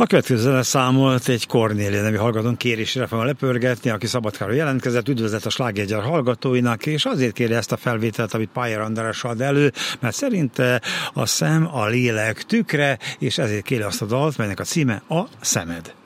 A következő zene számolt egy Kornélia nevű hallgatón kérésére fogom lepörgetni, aki Szabadkáról jelentkezett, üdvözlet a Slágergyár hallgatóinak, és azért kéri ezt a felvételt, amit Pajer András ad elő, mert szerinte a szem a lélek tükre, és ezért kéri azt a dalt, melynek a címe A szemed.